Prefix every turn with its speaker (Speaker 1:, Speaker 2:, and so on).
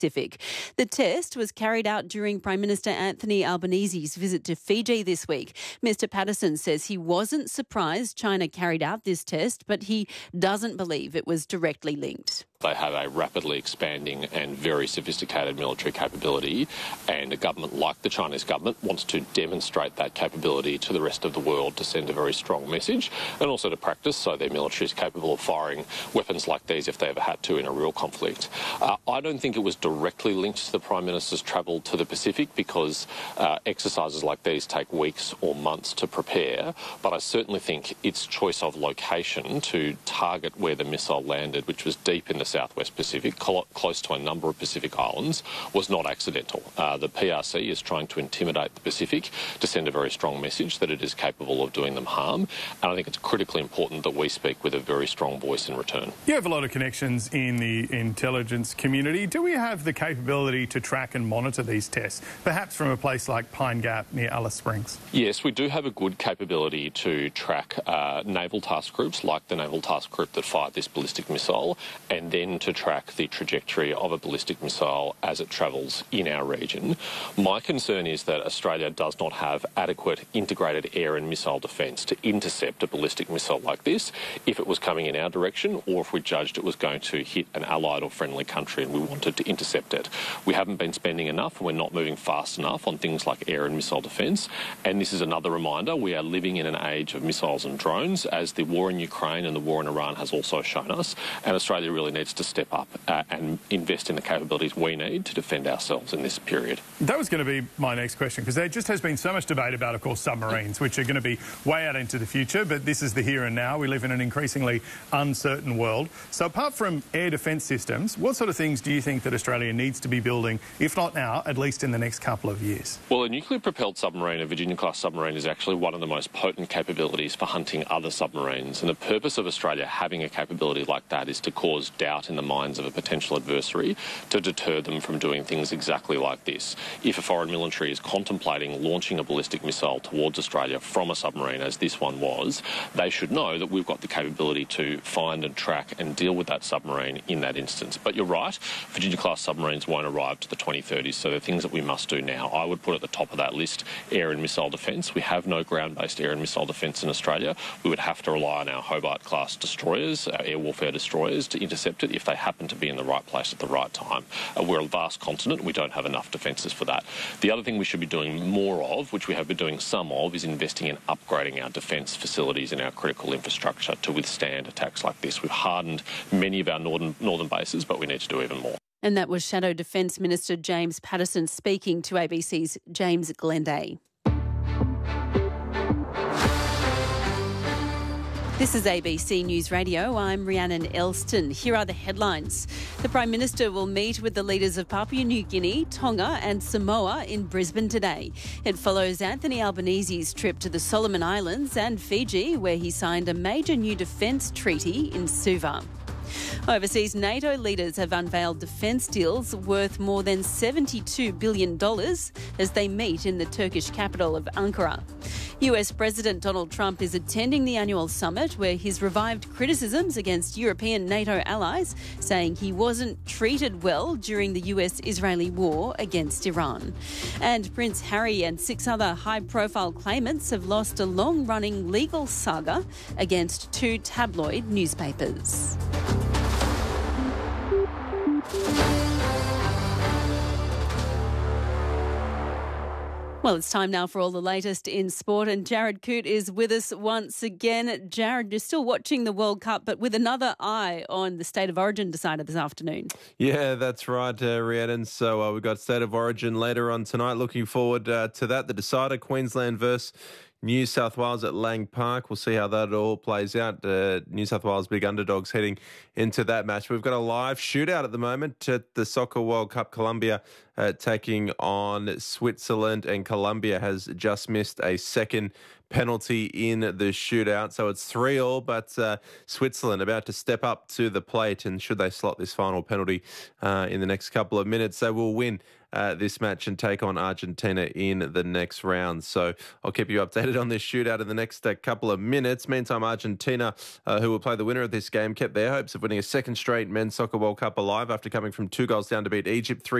Speaker 1: Pacific. The test was carried out during Prime Minister Anthony Albanese's visit to Fiji this week. Mr Patterson says he wasn't surprised China carried out this test, but he doesn't believe it was directly linked.
Speaker 2: They have a rapidly expanding and very sophisticated military capability, and a government like the Chinese government wants to demonstrate that capability to the rest of the world to send a very strong message, and also to practice so their military is capable of firing weapons like these if they ever had to in a real conflict. I don't think it was directly linked to the Prime Minister's travel to the Pacific, because exercises like these take weeks or months to prepare, but I certainly think its choice of location to target where the missile landed, which was deep in the Southwest Pacific, close to a number of Pacific islands, was not accidental. The PRC is trying to intimidate the Pacific to send a very strong message that it is capable of doing them harm, and I think it's critically important that we speak with a very strong voice in return.
Speaker 3: You have a lot of connections in the intelligence community. Do we have the capability to track and monitor these tests, perhaps from a place like Pine Gap near Alice Springs?
Speaker 2: Yes, we do have a good capability to track naval task groups like the naval task group that fired this ballistic missile, and then to track the trajectory of a ballistic missile as it travels in our region. My concern is that Australia does not have adequate integrated air and missile defence to intercept a ballistic missile like this if it was coming in our direction, or if we judged it was going to hit an allied or friendly country and we wanted to intercept it. We haven't been spending enough, and we're not moving fast enough on things like air and missile defence, and this is another reminder we are living in an age of missiles and drones, as the war in Ukraine and the war in Iran has also shown us, and Australia really needs to step up and invest in the capabilities we need to defend ourselves in this period.
Speaker 3: That was going to be my next question, because there just has been so much debate about, of course, submarines, which are going to be way out into the future, but this is the here and now. We live in an increasingly uncertain world. So apart from air defence systems, what sort of things do you think that Australia needs to be building, if not now, at least in the next couple of years?
Speaker 2: Well, a nuclear-propelled submarine, a Virginia-class submarine, is actually one of the most potent capabilities for hunting other submarines, and the purpose of Australia having a capability like that is to cause doubt in the minds of a potential adversary, to deter them from doing things exactly like this. If a foreign military is contemplating launching a ballistic missile towards Australia from a submarine, as this one was, they should know that we've got the capability to find and track and deal with that submarine in that instance. But you're right, Virginia-class submarines won't arrive to the 2030s, so there are things that we must do now. I would put at the top of that list air and missile defence. We have no ground-based air and missile defence in Australia. We would have to rely on our Hobart-class destroyers, our air warfare destroyers, to intercept it if they happen to be in the right place at the right time. We're a vast continent. We don't have enough defences for that. The other thing we should be doing more of, which we have been doing some of, is investing in upgrading our defence facilities and our critical infrastructure to withstand attacks like this. We've hardened many of our northern bases, but we need to do even more.
Speaker 1: And that was Shadow Defence Minister James Patterson speaking to ABC's James Glenday. This is ABC News Radio. I'm Rhiannon Elston. Here are the headlines. The Prime Minister will meet with the leaders of Papua New Guinea, Tonga and Samoa in Brisbane today. It follows Anthony Albanese's trip to the Solomon Islands and Fiji, where he signed a major new defence treaty in Suva. Overseas, NATO leaders have unveiled defence deals worth more than $72 billion as they meet in the Turkish capital of Ankara. US President Donald Trump is attending the annual summit, where he's revived criticisms against European NATO allies, saying he wasn't treated well during the US-Israeli war against Iran. And Prince Harry and 6 other high-profile claimants have lost a long-running legal saga against 2 tabloid newspapers. Well, it's time now for all the latest in sport, and Jared Coote is with us once again. Jared, you're still watching the World Cup, but with another eye on the State of Origin decided this afternoon.
Speaker 4: Yeah, that's right, Rhiannon. So we've got State of Origin later on tonight. Looking forward to that. The decider, Queensland versus New South Wales at Lang Park. We'll see how that all plays out. New South Wales big underdogs heading into that match. We've got a live shootout at the moment at the Soccer World Cup. Colombia taking on Switzerland, and Colombia has just missed a second penalty in the shootout. So it's 3-3, but Switzerland about to step up to the plate, and should they slot this final penalty in the next couple of minutes, they will win this match and take on Argentina in the next round. So I'll keep you updated on this shootout in the next couple of minutes. Meantime, Argentina, who will play the winner of this game, kept their hopes of winning a second straight Men's Soccer World Cup alive after coming from 2 goals down to beat Egypt 3